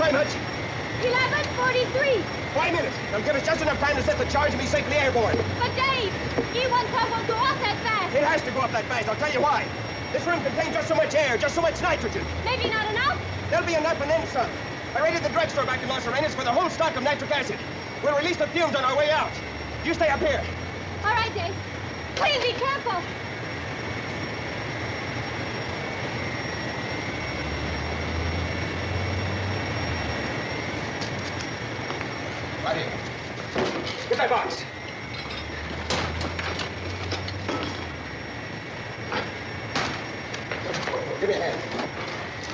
time, Hutch? 11:43. 5 minutes. They'll give us just enough time to set the charge and be safely airborne. But Dave, E1 won't go off that fast. It has to go up that fast. I'll tell you why. This room contains just so much air, just so much nitrogen. Maybe not enough. There'll be enough and then some. I raided the drugstore back in Los Arenas for the whole stock of nitric acid. We'll release the fumes on our way out. You stay up here. All right, Dave. Please be careful. Right here. Get that box.